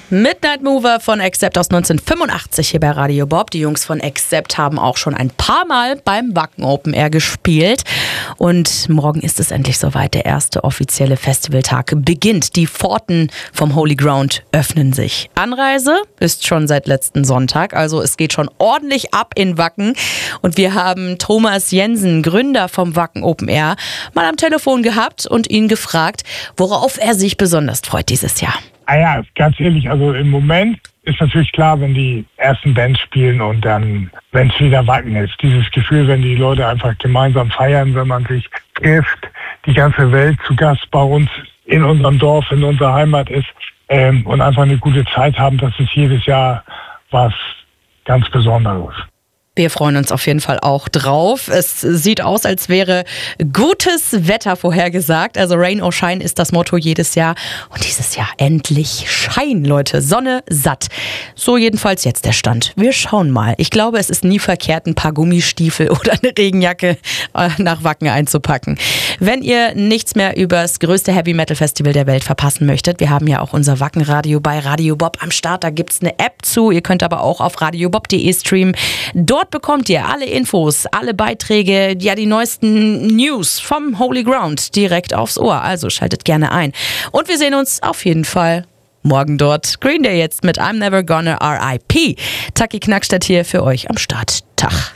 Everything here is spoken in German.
Midnight Mover von Accept aus 1985 hier bei Radio Bob. Die Jungs von Accept haben auch schon ein paar Mal beim Wacken Open Air gespielt. Und morgen ist es endlich soweit. Der erste offizielle Festivaltag beginnt. Die Pforten vom Holy Ground öffnen sich. Anreise ist schon seit letzten Sonntag. Also es geht schon ordentlich ab in Wacken. Und wir haben Thomas Jensen, Gründer vom Wacken Open Air, mal am Telefon gehabt und ihn gefragt, worauf er sich besonders freut dieses Jahr. Ja, ganz ehrlich, also im Moment ist natürlich klar, wenn die ersten Bands spielen und dann, wenn es wieder Wacken ist. Dieses Gefühl, wenn die Leute einfach gemeinsam feiern, wenn man sich trifft, die ganze Welt zu Gast bei uns in unserem Dorf, in unserer Heimat ist und einfach eine gute Zeit haben, das ist jedes Jahr was ganz Besonderes. Wir freuen uns auf jeden Fall auch drauf. Es sieht aus, als wäre gutes Wetter vorhergesagt. Also Rain or Shine ist das Motto jedes Jahr. Und dieses Jahr endlich Schein, Leute. Sonne satt. So jedenfalls jetzt der Stand. Wir schauen mal. Ich glaube, es ist nie verkehrt, ein paar Gummistiefel oder eine Regenjacke nach Wacken einzupacken. Wenn ihr nichts mehr über das größte Heavy-Metal-Festival der Welt verpassen möchtet, wir haben ja auch unser Wacken-Radio bei Radio Bob am Start. Da gibt es eine App zu. Ihr könnt aber auch auf radiobob.de streamen. Dort bekommt ihr alle Infos, alle Beiträge, ja die neuesten News vom Holy Ground direkt aufs Ohr. Also schaltet gerne ein. Und wir sehen uns auf jeden Fall morgen dort. Green Day jetzt mit I'm Never Gonna R.I.P. Taki Knackstadt hier für euch am Start. Tag.